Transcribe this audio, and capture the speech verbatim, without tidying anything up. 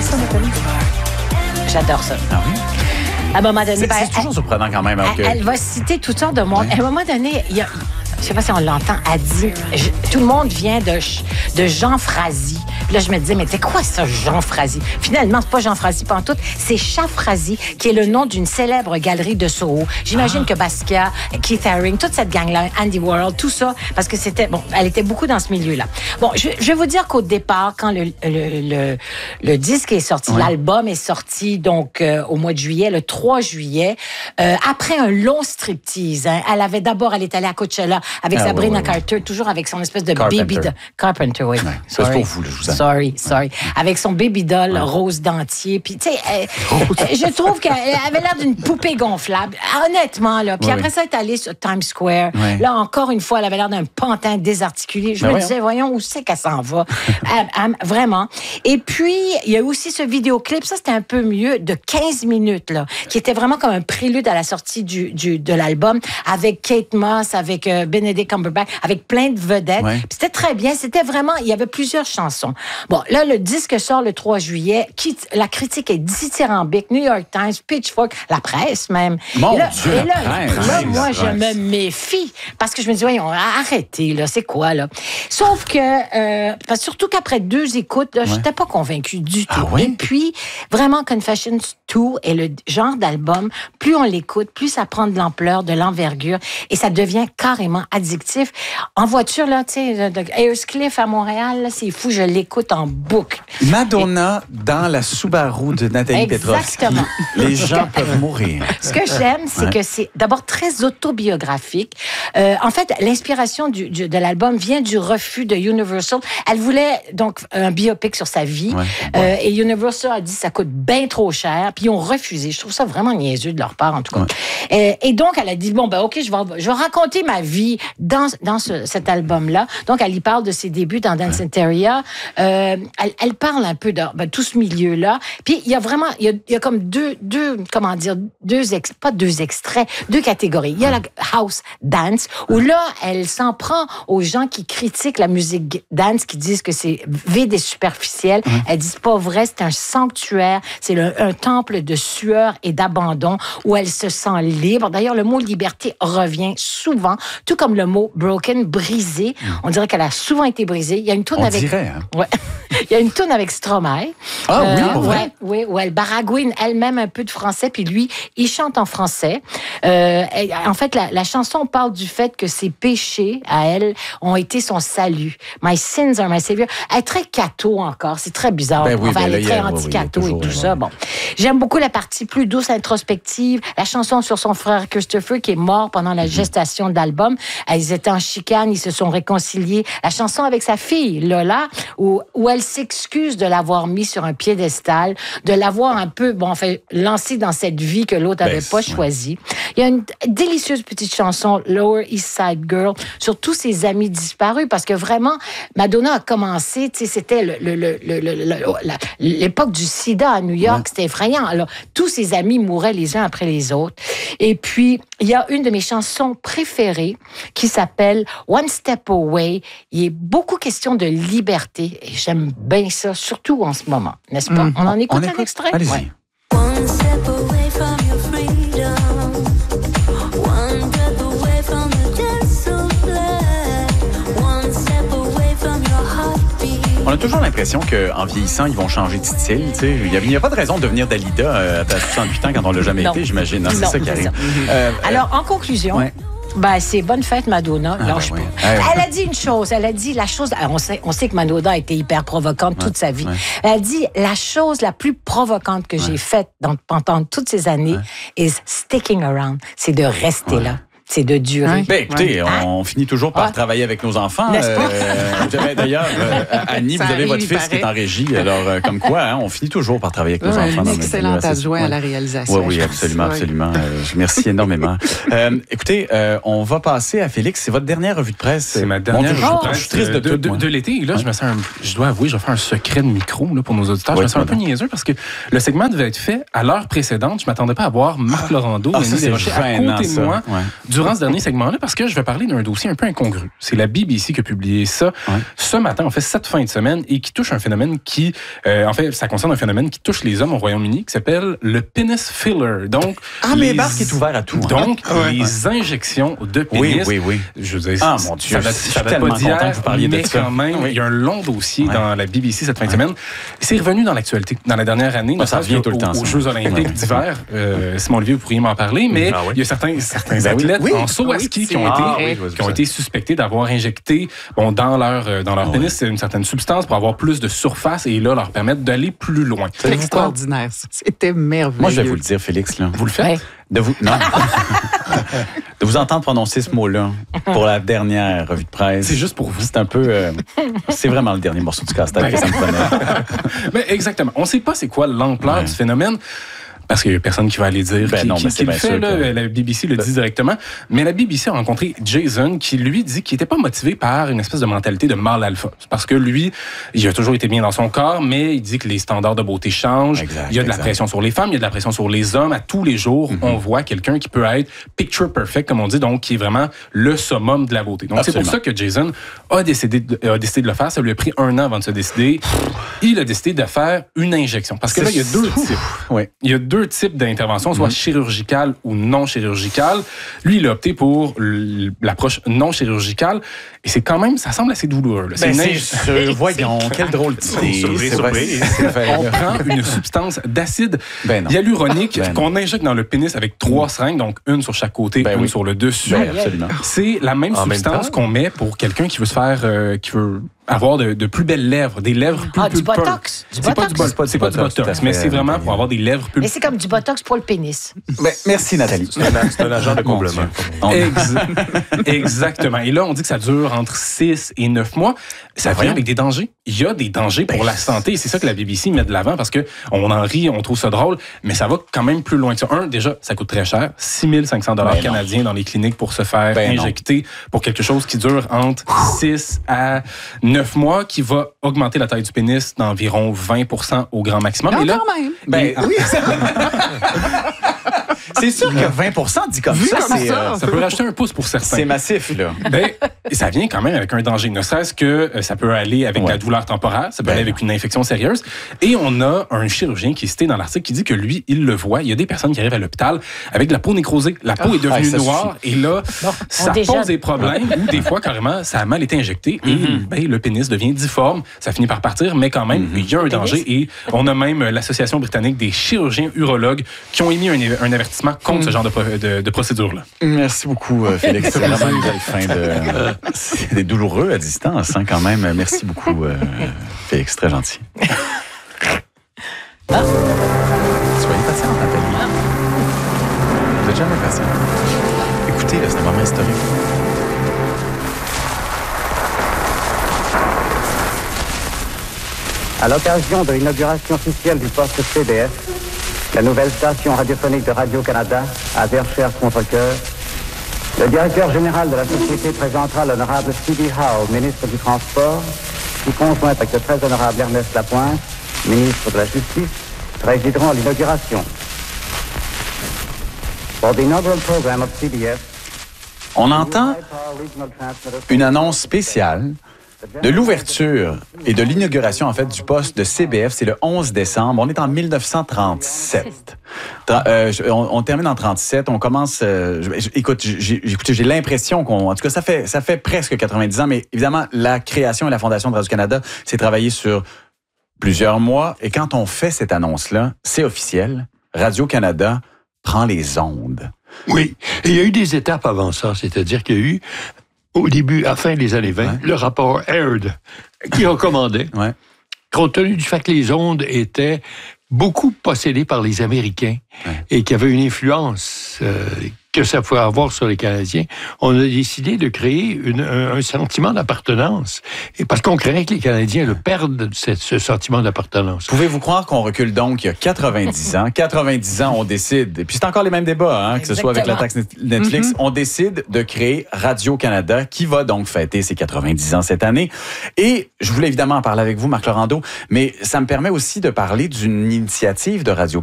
ça, Nathalie? J'adore ça. Ah oui? À un moment donné, C'est, ben, c'est toujours elle, surprenant quand même. Elle, que... elle va citer toutes sortes de monde. Oui. À un moment donné, il y a... Je sais pas si on l'entend, elle dit, je, tout le monde vient de, de Jean Frazzy. Puis là, je me disais, mais c'est quoi ça, Jean Frazzy? Finalement, c'est pas Jean Frazzy pantoute, c'est Chat Frazzy, qui est le nom d'une célèbre galerie de Soho. J'imagine ah. que Basquiat, Keith Haring, toute cette gang-là, Andy Warhol, tout ça, parce que c'était, bon, elle était beaucoup dans ce milieu-là. Bon, je, je vais vous dire qu'au départ, quand le, le, le, le disque est sorti, oui. l'album est sorti, donc, euh, au mois de juillet, le trois juillet, euh, après un long striptease, hein, elle avait d'abord, elle est allée à Coachella, avec ah, Sabrina ouais, ouais, Carter, ouais. toujours avec son espèce de Carpenter. baby doll. Carpenter, oui. Ouais. C'est pour vous, là, je vous aime. Sorry, sorry. Ouais. Avec son baby doll ouais. rose dentier. Puis, tu sais, euh, euh, je trouve qu'elle avait l'air d'une poupée gonflable. Honnêtement, là. Puis ouais, après ça, elle est allée sur Times Square. Ouais. Là, encore une fois, elle avait l'air d'un pantin désarticulé. Je ben me voyons. disais, voyons, où c'est qu'elle s'en va? elle, elle, vraiment. Et puis, il y a aussi ce vidéoclip, ça, c'était un peu mieux, de quinze minutes, là, qui était vraiment comme un prélude à la sortie du, du, de l'album, avec Kate Moss, avec euh, Benedict Cumberbatch, avec plein de vedettes. Ouais. C'était très bien. C'était vraiment... Il y avait plusieurs chansons. Bon, là, le disque sort le trois juillet. Qui, la critique est dithyrambique. New York Times, Pitchfork, la presse même. Mon et là, Dieu, et là, presse, là presse, moi, presse. je me méfie. Parce que je me dis, voyons, arrêtez, là. C'est quoi, là? Sauf que... Euh, parce, surtout qu'après deux écoutes, là, ouais. je n'étais pas convaincue du tout. Ah, oui? Et puis, vraiment, Confessions deux est le genre d'album, plus on l'écoute, plus ça prend de l'ampleur, de l'envergure, et ça devient carrément addictif. En voiture, là, tu sais, de Ayerscliff à Montréal, là, c'est fou, je l'écoute en boucle. Madonna et... dans la Subaru de Nathalie Petrovski. Exactement. Les gens peuvent mourir. Ce que j'aime, c'est ouais. que c'est d'abord très autobiographique. Euh, en fait, l'inspiration du, du, de l'album vient du refus de Universal. Elle voulait donc un biopic sur sa vie. Ouais. Euh, et Universal a dit ça coûte bien trop cher. Puis ils ont refusé. Je trouve ça vraiment niaiseux de leur part, en tout cas. Ouais. Et, et donc, elle a dit, bon, ben OK, je vais, je vais raconter ma vie dans, dans ce, cet album-là. Donc, elle y parle de ses débuts dans Dance ouais. Interior. Euh, elle, elle parle un peu de ben, tout ce milieu-là. Puis, il y a vraiment, il y a, il y a comme deux, deux, comment dire, deux, ex, pas deux extraits, deux catégories. Il y a la house dance, où là, elle s'en prend aux gens qui critiquent la musique dance, qui disent que c'est vide et superficiel. Ouais. Elle dit, c'est pas vrai, c'est un sanctuaire, c'est le, un temple de sueur et d'abandon, où elle se sent libre. D'ailleurs, le mot liberté revient souvent, tout comme le mot broken, brisé. Mm. On dirait qu'elle a souvent été brisée. Il y a une toune On avec... dirait, hein? Ouais. Il y a une toune avec Stromae. Ah euh, oui, pour ouais, vrai? Oui, où elle baragouine elle-même un peu de français, puis lui, il chante en français. Euh, en fait, la, la chanson parle du fait que ses péchés, à elle, ont été son salut. My sins are my savior. Elle est très catho encore. C'est très bizarre. Ben oui, enfin, ben elle là, est très a, anti-catho oui, et tout oui, ça. Oui. Bon. J'aime beaucoup la partie plus douce, introspective. La chanson sur son frère Christopher, qui est mort pendant la gestation de l'album. Ils étaient en chicane, ils se sont réconciliés. La chanson avec sa fille, Lola, où, où elle s'excuse de l'avoir mis sur un piédestal, de l'avoir un peu, bon, enfin, lancé dans cette vie que l'autre n'avait ben, pas choisie. Il y a une délicieuse petite chanson, Lower East Side Girl, sur tous ses amis disparus, parce que vraiment, Madonna a commencé, tu sais, c'était le, le, le, le, le, le, la, l'époque du sida à New York, ouais. C'était effrayant. Alors, tous ses amis mouraient les uns après les autres. Et puis, il y a une de mes chansons préférées qui s'appelle One Step Away. Il est beaucoup question de liberté, et j'aime bien ça, surtout en ce moment, n'est-ce pas? Mmh. On en écoute on un écoute. extrait? Allez-y. Ouais. One step away from your freedom. One breath away from the desolate. One step away from your heartbeat. On a toujours l'impression qu'en vieillissant, ils vont changer de style. Il n'y a, a pas de raison de devenir Dalida euh, à soixante-huit ans quand on l'a jamais non. été, j'imagine. C'est ça qui arrive. Ça. Euh, Alors, en conclusion... Ouais. Ben, c'est bonne fête, Madonna. Ah, lâche ben, pas. Oui. Ah, oui. Elle a dit une chose. Elle a dit la chose. On sait, on sait que Madonna a été hyper provocante toute ouais, sa vie. Ouais. Elle a dit la chose la plus provocante que ouais. j'ai faite dans, pendant toutes ces années ouais. is sticking around. C'est de rester ouais. là. C'est de durer. Ben, écoutez, ouais. on, on finit toujours par ouais. travailler avec nos enfants. Euh, D'ailleurs, euh, Annie, ça vous avez votre fils paraît. Qui est en régie. Alors, euh, comme quoi, hein, on finit toujours par travailler avec nos ouais, enfants. Un excellent adjoint ouais. à la réalisation. Oui, oui, absolument, absolument. Euh, merci énormément. Euh, écoutez, euh, on va passer à Félix. C'est votre dernière revue de presse. C'est ma dernière revue oh, de presse. Je suis triste de, de, tout, de, de l'été. Là, ouais. je me sens, un, je dois avouer, je vais faire un secret de micro là, pour nos auditeurs. Ouais, je me sens un peu niaiseux parce que le segment devait être fait à l'heure précédente. Je ne m'attendais pas à voir Marc Laurando, ah, Denis Desrochers à côté de moi. Ouais. Durant durant ce dernier segment-là parce que je vais parler d'un dossier un peu incongru. C'est la B B C qui a publié ça ouais. ce matin, en fait, cette fin de semaine, et qui touche un phénomène qui, euh, en fait, ça concerne un phénomène qui touche les hommes au Royaume-Uni, qui s'appelle le penis filler. Donc, ah, mais Barc est ouvert à tout. Donc, hein? ouais, les ouais. injections de pénis. Oui, oui, oui. Je veux dire, ah, mon Dieu, ça je suis date tellement pas d'hier, content que vous parliez mais de ça. quand même, oui. il y a un long dossier ouais. dans la B B C cette fin de semaine. Ouais. C'est revenu dans l'actualité. Dans la dernière année, ouais, ça revient tout le temps. Aux Jeux olympiques d'hiver, euh, Simon Olivier, vous pourriez m'en parler, mais ah, oui. il y a certains, certains athlètes oui. en saut à ski qui ont ah, été, oui, qui ont été suspectés d'avoir injecté bon, dans leur, dans leur ouais. pénis une certaine substance pour avoir plus de surface et là, leur permettre d'aller plus loin. C'est extraordinaire. C'était merveilleux. Moi, je vais vous le dire, Félix. Là. Vous le faites? Oui. De vous, non. de vous entendre prononcer ce mot-là pour la dernière revue de presse. C'est juste pour vous. C'est un peu... Euh, c'est vraiment le dernier morceau du casse-tête que ça me prenait. Mais exactement. On ne sait pas c'est quoi l'ampleur ouais. du phénomène. Parce qu'il n'y a personne qui va aller dire ben qui, non, qui, qui le fait. Là, que... La B B C le dit directement. Mais la B B C a rencontré Jason qui, lui, dit qu'il n'était pas motivé par une espèce de mentalité de mâle alpha. Parce que lui, il a toujours été bien dans son corps, mais il dit que les standards de beauté changent. Exact, il y a de la exact. pression sur les femmes, il y a de la pression sur les hommes. À tous les jours, mm-hmm. on voit quelqu'un qui peut être picture perfect, comme on dit, donc qui est vraiment le summum de la beauté. Donc Absolument. C'est pour ça que Jason a décidé, de, a décidé de le faire. Ça lui a pris un an avant de se décider. Il a décidé de faire une injection. Parce que là, il y a deux types. Oui. Il y a deux types d'intervention, soit mm-hmm. chirurgicale ou non chirurgicale. Lui, il a opté pour l'approche non chirurgicale. Et c'est quand même, ça semble assez douloureux. Là. Ben c'est c'est une... Voyons, quel drôle d'idée. On prend une substance d'acide ben hyaluronique ben qu'on injecte dans le pénis avec trois seringues, donc une sur chaque côté, ben une oui. sur le dessus. Ben absolument. C'est la même en substance même qu'on met pour quelqu'un qui veut se faire, euh, qui veut avoir de, de plus belles lèvres, des lèvres plus... Ah, du botox. Du c'est botox. Pas du, c'est pas du botox, mais c'est vraiment pour avoir des lèvres plus... Mais c'est comme du botox pour le pénis. Ben, merci, Nathalie. C'est un, c'est un agent de comblement. Ex- Exactement. Et là, on dit que ça dure entre six et neuf mois. Ça vient avec des dangers. Il y a des dangers pour la santé. Et c'est ça que la B B C met de l'avant parce qu'on en rit, on trouve ça drôle, mais ça va quand même plus loin que ça. Un, déjà, ça coûte très cher. six mille cinq cents dollars ben canadiens non. dans les cliniques pour se faire ben injecter non. pour quelque chose qui dure entre six à neuf mois, qui va augmenter la taille du pénis d'environ vingt pour cent au grand maximum. Non, et là, quand même. Ben, oui. C'est sûr que vingt pour cent dit comme Vu ça, comme c'est, ça, euh, ça peut rajouter un pouce pour certains. C'est massif, là. Ben, ça vient quand même avec un danger. Ne serait-ce que euh, ça peut aller avec ouais. la douleur temporaire, ça peut ben aller avec une infection sérieuse. Et on a un chirurgien qui est cité dans l'article qui dit que lui, il le voit. Il y a des personnes qui arrivent à l'hôpital avec de la peau nécrosée. La peau oh, est devenue ah, noire suffit. Et là, bon, ça pose déjà... des problèmes ou des fois, carrément, ça a mal été injecté et mm-hmm. ben, le pénis devient difforme. Ça finit par partir, mais quand même, mm-hmm. il y a un danger. Et on a même l'Association britannique des chirurgiens urologues qui ont émis un, un avertissement contre mm. ce genre de, de, de procédure-là. Merci beaucoup, Félix. C'est vraiment une belle fin de... C'est douloureux à distance, hein, quand même. Merci beaucoup, euh, Félix. Très gentil. Ah. Soyez patiente, Nathalie. Vous n'êtes jamais patiente. Écoutez, là, c'est un moment historique. À l'occasion de l'inauguration officielle du poste C B S, la nouvelle station radiophonique de Radio-Canada à Verchères-Contrecoeur, le directeur général de la société présentera l'honorable C D Howe, ministre du Transport, qui, conjoint avec le très honorable Ernest Lapointe, ministre de la Justice, présideront l'inauguration. For the inaugural program of C B S, on entend une annonce spéciale de l'ouverture et de l'inauguration, en fait, du poste de C B F. C'est le onze décembre. On est en mille neuf cent trente-sept. Tra- euh, on, on termine en trente-sept. On commence... Euh, écoute, j'ai, écoutez, j'ai l'impression qu'on... En tout cas, ça fait, ça fait presque quatre-vingt-dix ans, mais évidemment, la création et la fondation de Radio-Canada s'est travaillée sur plusieurs mois. Et quand on fait cette annonce-là, c'est officiel. Radio-Canada prend les ondes. Oui. Et il y a eu des étapes avant ça. C'est-à-dire qu'il y a eu... Au début, à la fin des années vingt, ouais. le rapport Aird qui recommandait, ouais. compte tenu du fait que les ondes étaient beaucoup possédées par les Américains ouais. et qu'il y avait une influence euh, que ça pouvait avoir sur les Canadiens, on a décidé de créer une, un, un sentiment d'appartenance. Et parce qu'on craignait que les Canadiens le perdent, ce, ce sentiment d'appartenance. Pouvez-vous croire qu'on recule donc il y a quatre-vingt-dix ans? quatre-vingt-dix ans, on décide, et puis c'est encore les mêmes débats, hein, que ce soit avec la taxe Netflix, mm-hmm. on décide de créer Radio-Canada, qui va donc fêter ses quatre-vingt-dix ans cette année. Et je voulais évidemment en parler avec vous, Marc Laurando, mais ça me permet aussi de parler d'une initiative de Radio-Canada